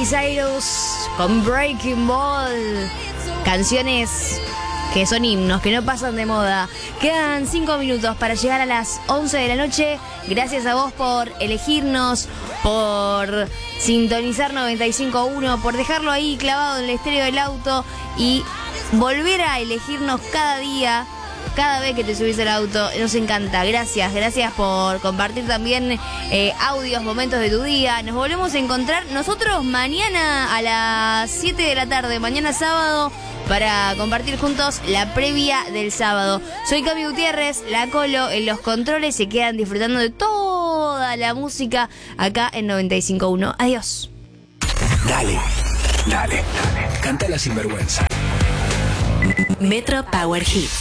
Miley Cyrus con Breaking Ball. Canciones que son himnos, que no pasan de moda. Quedan 5 minutos para llegar a las 11 de la noche. Gracias a vos por elegirnos, por sintonizar 95.1, por dejarlo ahí clavado en el estéreo del auto y volver a elegirnos cada día, cada vez que te subís al auto. Nos encanta. Gracias por compartir también audios, momentos de tu día. Nos volvemos a encontrar nosotros mañana a las 7 de la tarde, mañana sábado, para compartir juntos la previa del sábado. Soy Cami Gutiérrez, la Colo en los controles. Se quedan disfrutando de toda la música acá en 95.1. Adiós. Dale. Cántala sin vergüenza. Metro Power Hits.